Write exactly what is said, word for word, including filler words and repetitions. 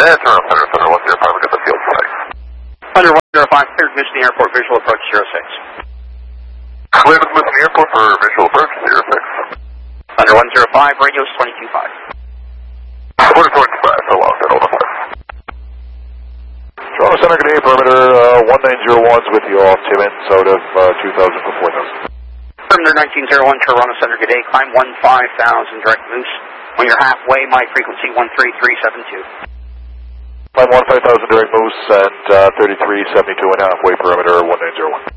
That's around Center, Center one zero five, we got the field site. Thunder one zero five, cleared Mission Airport, visual approach zero six. Cleared Mission Airport for visual approach zero six. Thunder one zero five, radios twenty-two five. What is twenty-five, so long, that over five. Toronto Center, good day, perimeter, uh, one nine zero one's with you all, Timmins, out of uh, two thousand for four thousand. Perimeter nineteen oh one, Toronto Center, good day, climb one five thousand, direct Moose. When you're halfway, my frequency one three three seven two. Climb one five thousand, direct Moose, and uh, thirty-three seventy-two and halfway, perimeter one nine zero one.